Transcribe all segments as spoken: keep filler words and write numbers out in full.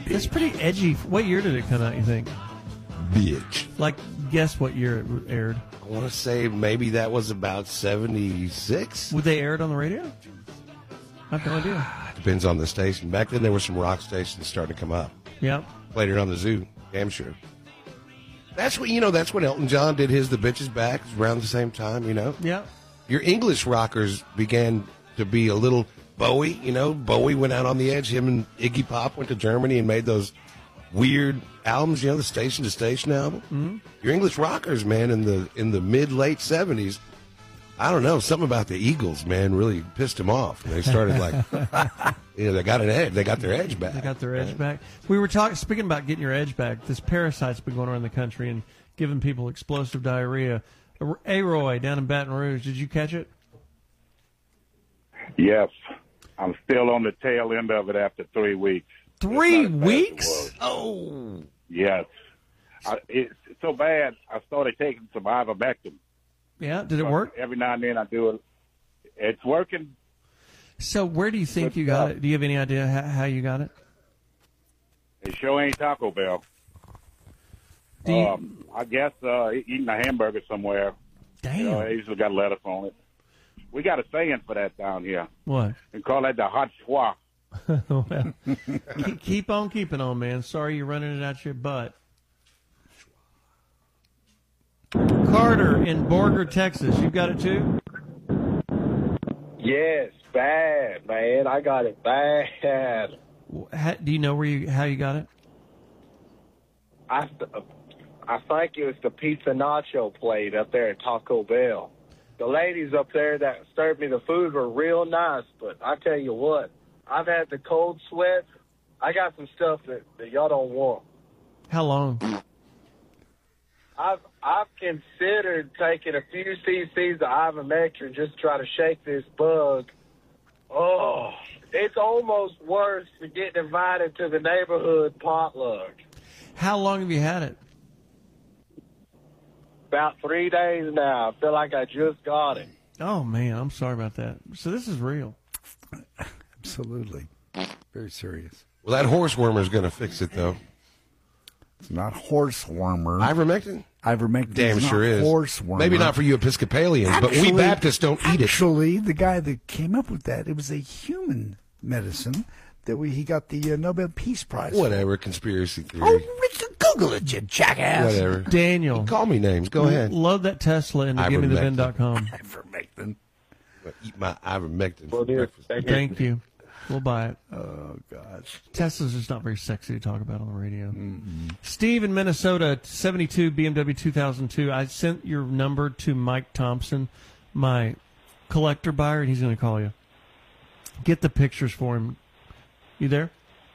That's pretty edgy. What year did it come out, you think? Bitch. Like, guess what year it aired? I want to say maybe that was about seventy-six. Would they air it on the radio? I have no idea. Depends on the station. Back then, there were some rock stations starting to come up. Yep. Played it on the Zoo. Damn sure. That's what, you know, that's when Elton John did his The Bitches Back around the same time, you know? Yeah. Your English rockers began to be a little Bowie, you know? Bowie went out on the edge. Him and Iggy Pop went to Germany and made those weird albums, you know, the Station to Station album. Mm-hmm. Your English rockers, man, in the in the mid late seventies, I don't know, something about the Eagles, man, really pissed them off. And they started like, you know, they got an edge, they got their edge back. They got their edge back. We were talking, speaking about getting your edge back. This parasite's been going around the country and giving people explosive diarrhea. A-Roy down in Baton Rouge, did you catch it? Yes, I'm still on the tail end of it after three weeks. Three weeks? Oh. Yes. I, it's so bad, I started taking some ivermectin. Yeah, did it work? Every now and then I do it. It's working. So where do you think Good you got stuff. it? Do you have any idea how, how you got it? It sure ain't Taco Bell. Do you, um, I guess uh, eating a hamburger somewhere. damn. You know, they usually got lettuce on it. We got a saying for that down here. What? We call that the hot schwa. Well, keep, keep on keeping on, man. Sorry you're running it out your butt. Carter in Borger, Texas. You got it too? Yes, bad, man. I got it bad. How, do you know where you how you got it? I, I think it was the pizza nacho plate up there at Taco Bell. The ladies up there that served me the food were real nice, but I tell you what, I've had the cold sweats. I got some stuff that, that y'all don't want. How long? I've I've considered taking a few cc's of ivermectin just to try to shake this bug. Oh, it's almost worse than getting invited to the neighborhood potluck. How long have you had it? About three days now. I feel like I just got it. Oh man, I'm sorry about that. So this is real. Absolutely. Very serious. Well, that horse wormer is going to fix it, though. It's not horse warmer. Ivermectin? Ivermectin Damn is sure not is. horse warmer. Maybe not for you Episcopalians, Actually- but we Baptists don't eat it. Actually, the guy that came up with that, it was a human medicine that we he got the uh, Nobel Peace Prize for. Whatever, conspiracy theory. Oh, Richard, Google it, you jackass. Whatever. Daniel, Call me names. Go ahead. load that Tesla into give me the vin dot com. Ivermectin. Eat my ivermectin Well, for dear, breakfast. thank you. Thank you. We'll buy it. Oh, gosh. Tesla's just not very sexy to talk about on the radio. Mm-hmm. Steve in Minnesota, seventy-two B M W two thousand two. I sent your number to Mike Thompson, my collector buyer, and he's going to call you. Get the pictures for him. You there?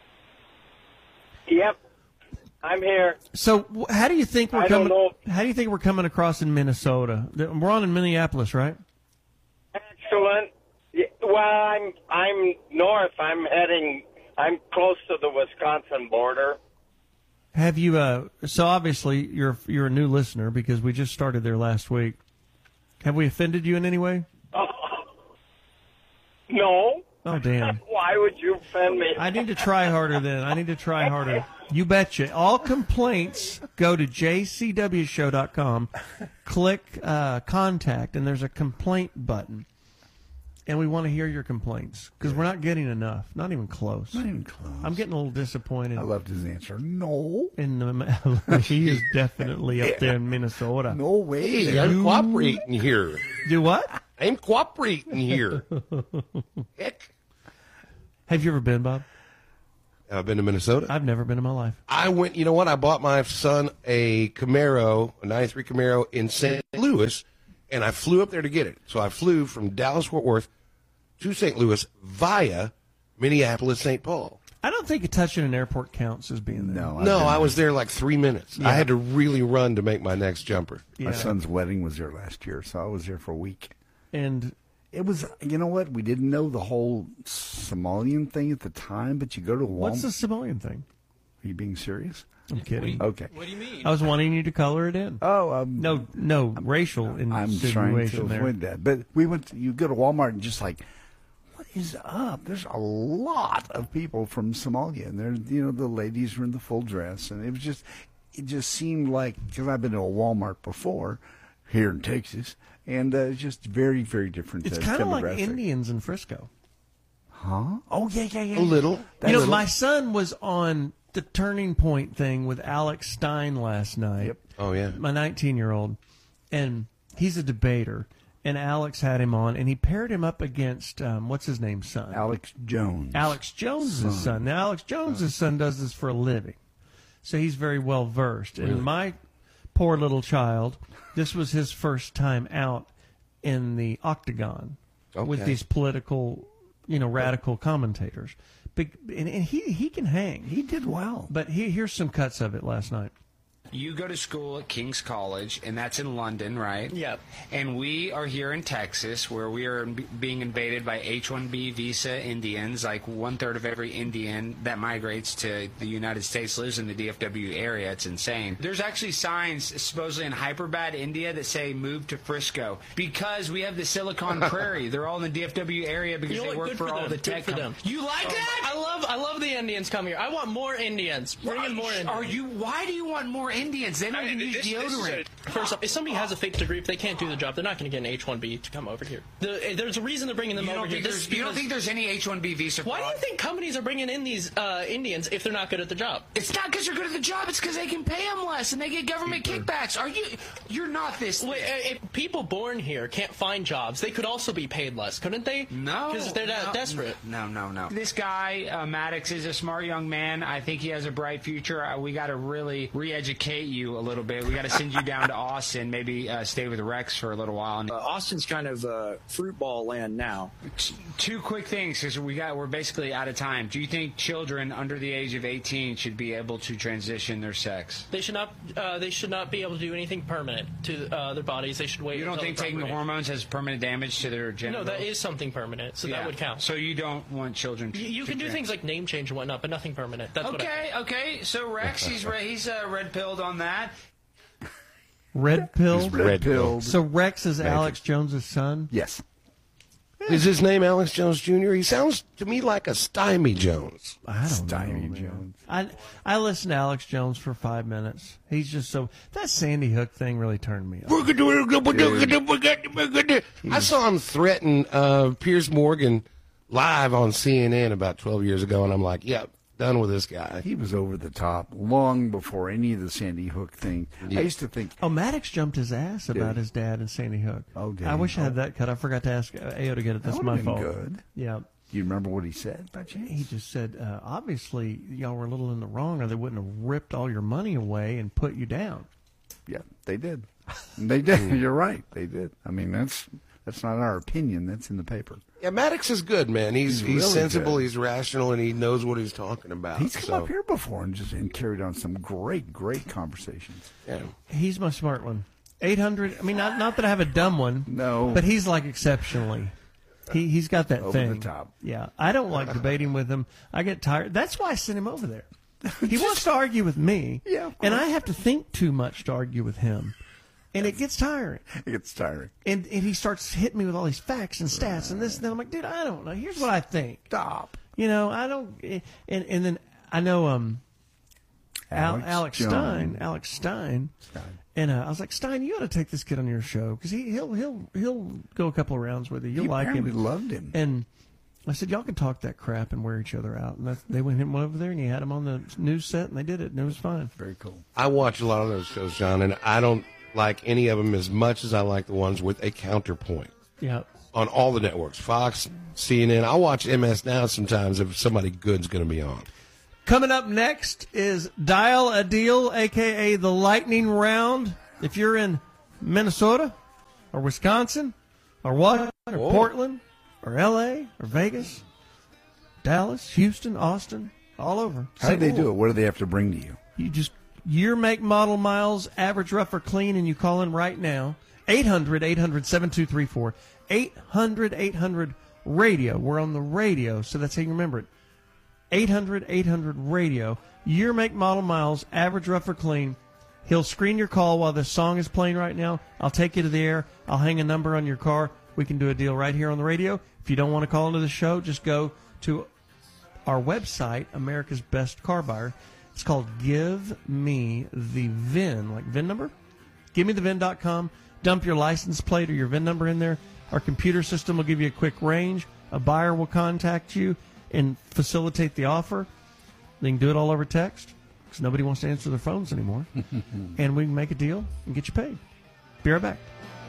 Yep, I'm here. So, wh- how do you think we're I don't coming? know. How do you think we're coming across in Minnesota? Th- We're on in Minneapolis, right? Excellent. Yeah, well, I'm I'm north. I'm heading. I'm close to the Wisconsin border. Have you? Uh, so obviously you're you're a new listener because we just started there last week. Have we offended you in any way? Oh, no. Oh damn! Why would you offend me? I need to try harder then. I need to try harder. You betcha. All complaints go to j c w show dot com. Click uh, contact, and there's a complaint button. And we want to hear your complaints because we're not getting enough. Not even close. Not even close. I'm getting a little disappointed. I loved his answer. No. In the, he is definitely up there in Minnesota. No way. Hey, I'm cooperating here. Do what? I'm cooperating here. Heck. Have you ever been, Bob? I've been to Minnesota. I've never been in my life. I went, you know what? I bought my son a Camaro, a ninety-three Camaro in Saint Louis, and I flew up there to get it. So I flew from Dallas-Fort Worth to Saint Louis via Minneapolis, Saint Paul. I don't think touching an airport counts as being there. No. I've No, been I there. was there like three minutes. Yeah. I had to really run to make my next jumper. Yeah. My son's wedding was there last year, so I was there for a week. And It was, you know what? We didn't know the whole Somalian thing at the time, but you go to Walmart. what's the Somalian thing? Are you being serious? I'm kidding. Okay. What do you mean? I was wanting you to color it in. Oh, um, No, no racial I'm trying to insinuation there. avoid that. But we went. To, you go to Walmart and just like, what is up? There's a lot of people from Somalia, and there, you know, the ladies were in the full dress, and it was just, it just seemed like, because I've been to a Walmart before here in Texas, and uh, it's just very, very different. It's uh, kind of like demographic. Indians in Frisco. Huh? Oh yeah, yeah, yeah. A little. You know, Little. my son was on the Turning Point thing with Alex Stein last night. Yep. Oh, yeah. My nineteen-year-old, and he's a debater. And Alex had him on, and he paired him up against um, what's his name's son, Alex Jones. Alex Jones's son. Now, Alex Jones's son does this for a living, so he's very well versed. And my poor little child, this was his first time out in the octagon with Okay. these political, you know, radical commentators. Big, and, and he he can hang. He did well. But he, here's some cuts of it last night. You go to school at King's College, and that's in London, right? Yep. And we are here in Texas, where we are b- being invaded by H one B visa Indians. Like one-third of every Indian that migrates to the United States lives in the D F W area. It's insane. There's actually signs, supposedly in Hyderabad, India, that say move to Frisco because we have the Silicon Prairie. They're all in the D F W area because You know they what? work Good for for all them. the Good tech for com- them. You like that? I love I love the Indians come here. I want more Indians. Bring in more Indians. Are you? Why do you want more Indians? They don't even use deodorant. First off, if somebody has a fake degree, if they can't do the job, they're not going to get an H one B to come over here. The, there's a reason they're bringing them You over don't, here. think This there's, is you don't because- think there's any H one B visa Why do fraud? you think companies are bringing in these uh, Indians if they're not good at the job? It's not because you're good at the job. It's because they can pay them less and they get government kickbacks. Are you? You're not this. Wait, uh, if people born here can't find jobs, they could also be paid less, couldn't they? No, because they're that no, desperate. No, no, no. This guy uh, Maddox is a smart young man. I think he has a bright future. Uh, we got to really re-educate you a little bit. We got to send you down to Austin, maybe uh, stay with Rex for a little while. Uh, Austin's kind of uh, fruit ball land now. Two quick things, because we got we're basically out of time. Do you think children under the age of eighteen should be able to transition their sex? They should not. Uh, they should not be able to do anything permanent to uh, their bodies. They should wait. You don't until think the taking the proper age. hormones has permanent damage to their No, genitals? that is something permanent, so Yeah. that would count. So you don't want children to You, you to can do trans- things like name change and whatnot, but nothing permanent. That's what I Okay, okay. So Rex, he's re- he's uh, red pilled on that. Red pill. He's red pilled. So Rex is Alex Jones's son. Yes. Is his name Alex Jones Junior? He sounds to me like a Stymie Jones. I don't Stymie know, man. Jones. I I listened to Alex Jones for five minutes. He's just so that Sandy Hook thing really turned me off. I saw him threaten uh, Piers Morgan live on C N N about twelve years ago, and I'm like, yep, done with this guy. He was over the top long before any of the Sandy Hook thing. I used to think, Oh, Maddox jumped his ass about he? his dad and Sandy Hook. Oh, did I he? wish I had Oh. that cut. I forgot to ask A O to get it. That's that my would have fault. been good. Yeah. Do you remember what he said by chance? He just said, uh, obviously, y'all were a little in the wrong, or they wouldn't have ripped all your money away and put you down. Yeah, they did. They did. You're right. They did. I mean, that's that's not our opinion. That's in the paper. Yeah, Maddox is good, man. He's He's he's, really sensible, good. he's rational, and he knows what he's talking about. He's come so, up here before and just and carried on some great, great conversations. Yeah. He's my smart one. eight hundred, I mean, not not that I have a dumb one. No. But he's like exceptionally. He, he's got that Over thing. the top. Yeah. I don't like debating with him. I get tired. That's why I sent him over there. He wants to argue with me. Yeah, of and course. I have to think too much to argue with him. And it gets tiring. It gets tiring. And, and he starts hitting me with all these facts and stats and this and that. I'm like, dude, I don't know. Here's what I think. Stop. You know, I don't. And, and then I know um, Alex, Alex Alex Jones. Stein. Alex Stein. Stein. And uh, I was like, Stein, you ought to take this kid on your show because he, he'll he'll he'll go a couple of rounds with you. You'll He like apparently him. loved him. And I said, y'all can talk that crap and wear each other out. And that's, they went him over there and he had him on the news set and they did it and it was fine. Very cool. I watch a lot of those shows, John, and I don't like any of them as much as I like the ones with a counterpoint Yeah. on all the networks. Fox, C N N. I watch M S Now sometimes if somebody good's going to be on. Coming up next is Dial a Deal, a k a the Lightning Round. If you're in Minnesota or Wisconsin or what, or Whoa. Portland or L A or Vegas, Dallas, Houston, Austin, all over. How do they do it? What do they have to bring to you? You just year, make, model, miles, average, rough, or clean, and you call in right now. eight hundred, eight hundred, seven two three four. eight hundred, eight hundred, radio. We're on the radio, so that's how you remember it. eight hundred, eight hundred, radio. Year, make, model, miles, average, rough, or clean. He'll screen your call while the song is playing right now. I'll take you to the air. I'll hang a number on your car. We We can do a deal right here on the radio. If you don't want to call into the show, just go to our website, America's Best Car Buyer. It's called Give Me the V I N, like V I N number. Give me the V I N dot com. Dump your license plate or your V I N number in there. Our computer system will give you a quick range. A buyer will contact you and facilitate the offer. They can do it all over text because nobody wants to answer their phones anymore. And we can make a deal and get you paid. Be right back.